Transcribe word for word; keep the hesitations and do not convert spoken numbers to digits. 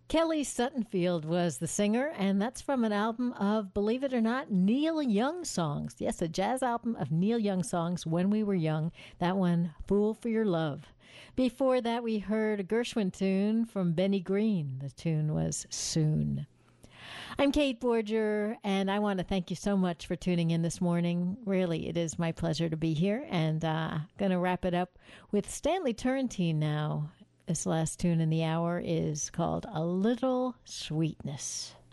Kelly Suttonfield was the singer, and that's from an album of, believe it or not, Neil Young songs. Yes, a jazz album of Neil Young songs, When We Were Young. That one, Fool for Your Love. Before that, we heard a Gershwin tune from Benny Green. The tune was Soon. I'm Kate Borger, and I want to thank you so much for tuning in this morning. Really, it is my pleasure to be here, and uh, going to wrap it up with Stanley Turrentine now. This last tune in the hour is called A Little Sweetness.